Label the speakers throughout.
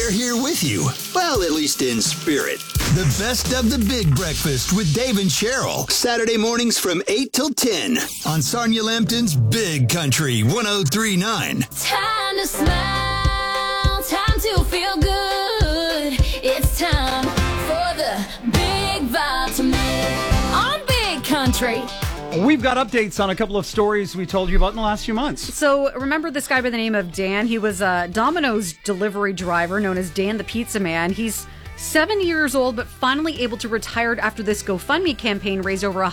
Speaker 1: They're here with you. Well, at least in spirit. The best of the Big Breakfast with Dave and Cheryl. Saturday mornings from 8 till 10 on Sarnia Lambton's Big Country 103.9.
Speaker 2: Time to smile, time to feel good. It's time for the Big Vibe to make on Big Country.
Speaker 3: We've got updates on a couple of stories we told you about in the last few months.
Speaker 4: So remember this guy by the name of Dan? He was a Domino's delivery driver known as Dan the Pizza Man. He's 7 years old, but finally able to retire after this GoFundMe campaign raised over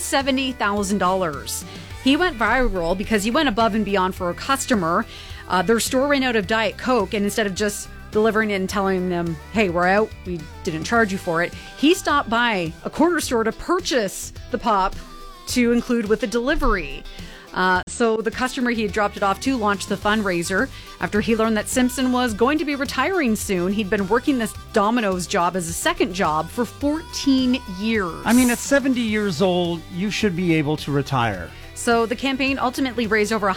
Speaker 4: $170,000. He went viral because he went above and beyond for a customer. Their store ran out of Diet Coke, and instead of just delivering it and telling them, hey, we're out, we didn't charge you for it, he stopped by a corner store to purchase the pop to include with the delivery. So the customer he had dropped it off to launched the fundraiser after he learned that Simpson was going to be retiring soon. He'd been working this Domino's job as a second job for 14 years.
Speaker 3: I mean, at 70 years old, you should be able to retire.
Speaker 4: So the campaign ultimately raised over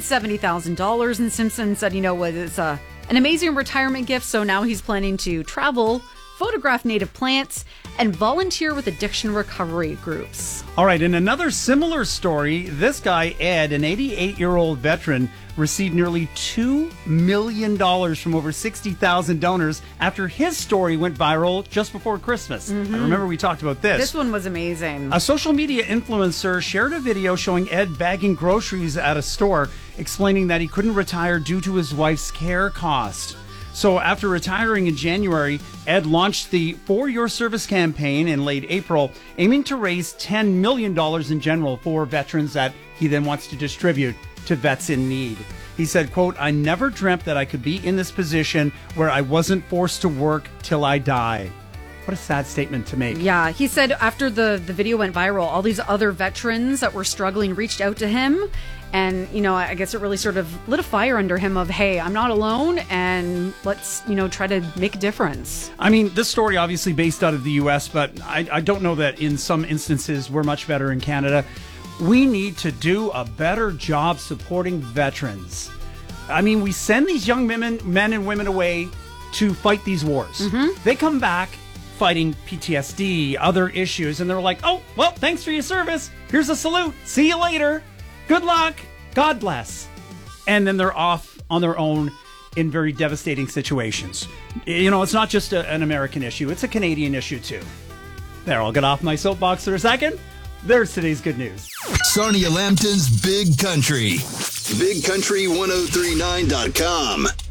Speaker 4: $170,000, and Simpson said, you know what, it's an amazing retirement gift, so now he's planning to travel, photograph native plants, and volunteer with addiction recovery groups.
Speaker 3: All right, in another similar story, this guy, Ed, an 88-year-old veteran, received nearly $2 million from over 60,000 donors after his story went viral just before Christmas. I remember we talked about this.
Speaker 4: This one was amazing.
Speaker 3: A social media influencer shared a video showing Ed bagging groceries at a store, explaining that he couldn't retire due to his wife's care cost. So after retiring in January, Ed launched the For Your Service campaign in late April, aiming to raise $10 million in general for veterans that he then wants to distribute to vets in need. He said, quote, I never dreamt that I could be in this position where I wasn't forced to work till I die. What a sad statement to make.
Speaker 4: Yeah, he said after the video went viral, all these other veterans that were struggling reached out to him. And, you know, I guess it really sort of lit a fire under him of, hey, I'm not alone, and let's, you know, try to make a difference.
Speaker 3: I mean, this story obviously based out of the U.S., but I don't know that in some instances we're much better in Canada. We need to do a better job supporting veterans. I mean, we send these young men and women away to fight these wars. They come back fighting PTSD, other issues, and they're like, oh, well, thanks for your service. Here's a salute. See you later. Good luck. God bless. And then they're off on their own in very devastating situations. You know, it's not just an American issue. It's a Canadian issue, too. There, I'll get off my soapbox for a second. There's today's good news.
Speaker 1: Sarnia Lambton's Big Country. BigCountry1039.com.